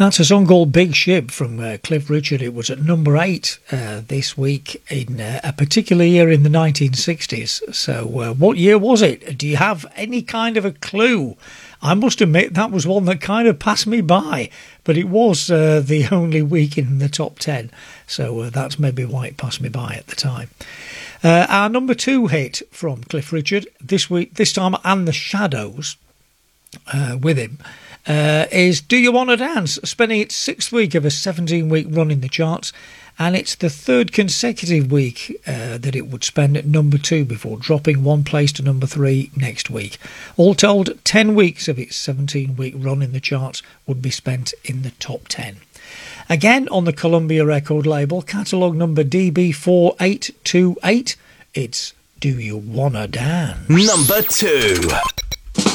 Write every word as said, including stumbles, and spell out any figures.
That's a song called Big Ship from uh, Cliff Richard. It was at number eight uh, this week in uh, a particular year in the nineteen sixties. So uh, what year was it? Do you have any kind of a clue? I must admit that was one that kind of passed me by, but it was uh, the only week in the top ten. So uh, that's maybe why it passed me by at the time. Uh, our number two hit from Cliff Richard this week, this time, and the Shadows uh, with him. Uh, is Do You Wanna Dance, spending its sixth week of a seventeen-week run in the charts, and it's the third consecutive week uh, that it would spend at number two before dropping one place to number three next week. All told, ten weeks of its seventeen-week run in the charts would be spent in the top ten. Again, on the Columbia record label, catalogue number D B four eight two eight, it's Do You Wanna Dance? Number two.